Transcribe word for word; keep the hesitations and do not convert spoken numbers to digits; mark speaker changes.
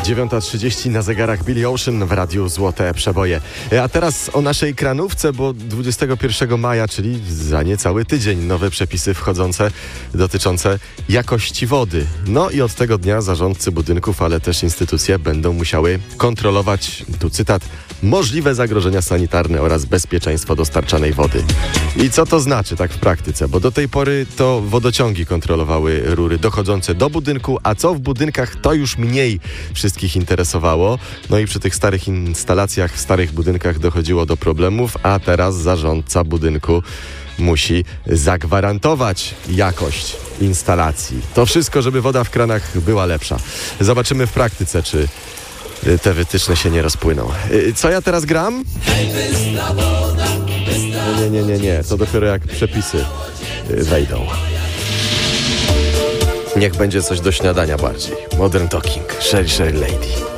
Speaker 1: dziewiąta trzydzieści na zegarach Billy Ocean w Radiu Złote Przeboje. A teraz o naszej kranówce, bo dwudziestego pierwszego maja, czyli za niecały tydzień, nowe przepisy wchodzące dotyczące jakości wody. No i od tego dnia zarządcy budynków, ale też instytucje będą musiały kontrolować, tu cytat, możliwe zagrożenia sanitarne oraz bezpieczeństwo dostarczanej wody. I co to znaczy tak w praktyce? Bo do tej pory to wodociągi kontrolowały rury dochodzące do budynku, a co w budynkach to już mniej wszystkich interesowało. No i przy tych starych instalacjach w starych budynkach dochodziło do problemów, a teraz zarządca budynku musi zagwarantować jakość instalacji. To wszystko, żeby woda w kranach była lepsza. Zobaczymy w praktyce, czy te wytyczne się nie rozpłyną. Co ja teraz gram? Nie, nie, nie, nie. To dopiero jak przepisy wejdą. Niech będzie coś do śniadania bardziej. Modern Talking. Sherry, Sherry Lady.